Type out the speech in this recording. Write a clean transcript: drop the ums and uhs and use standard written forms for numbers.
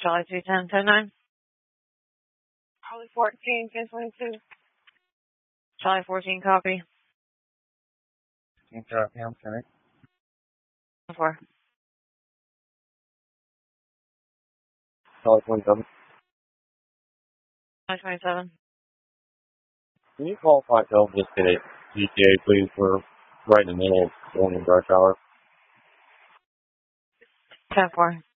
Charlie 210, 10-9. Charlie 14, 1022. Charlie 14, copy. Copy, I'm sorry. 4. Charlie 27. Charlie 27. Can you call 512 just get a GTA, please? We're right in the middle of morning rush hour. 10-4.